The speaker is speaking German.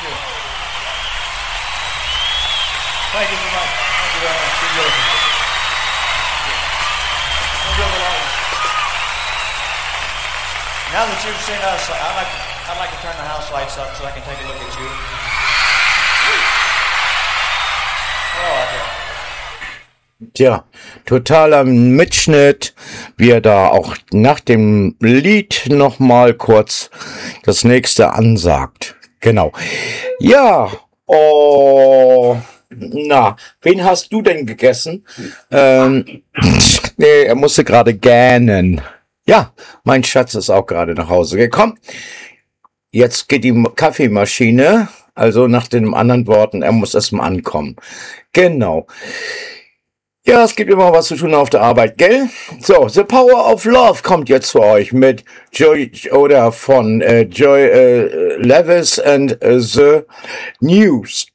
you. Thank you so much. Thank you very much. Be beautiful. Thank you. Now that you've seen us, I'd like to turn the house lights up so I can take a look at you. Hello out there. Tja, totaler Mitschnitt, wie er da auch nach dem Lied nochmal kurz das nächste ansagt. Genau. Ja, oh, na, wen hast du denn gegessen? Nee, er musste gerade gähnen. Ja, mein Schatz ist auch gerade nach Hause gekommen. Jetzt geht die Kaffeemaschine, also nach den anderen Worten, er muss erstmal ankommen. Genau. Ja, es gibt immer was zu tun auf der Arbeit, gell? So, The Power of Love kommt jetzt für euch mit Joy oder von Joy Levis and The News.